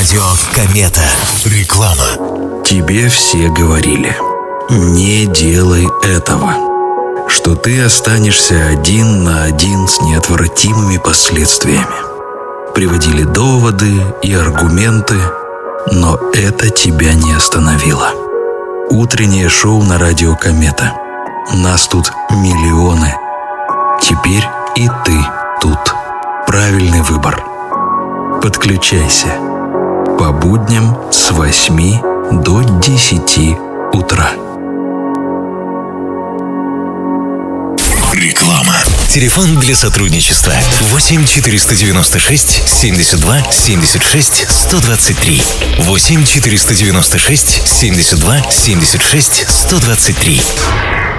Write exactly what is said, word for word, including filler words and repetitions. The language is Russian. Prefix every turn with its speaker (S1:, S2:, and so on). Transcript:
S1: Радио Комета. Реклама.
S2: Тебе все говорили: не делай этого, что ты останешься один на один с неотвратимыми последствиями. Приводили доводы и аргументы, но это тебя не остановило. Утреннее шоу на Радио Комета. Нас тут миллионы. Теперь и ты тут. Правильный выбор. Подключайся. По будням с восьми до десяти утра.
S1: Реклама. Телефон для сотрудничества восемь четыреста девяносто шесть семьдесят два семьдесят шесть сто двадцать три. восемь четыреста девяносто шесть семьдесят два семьдесят шесть сто двадцать три.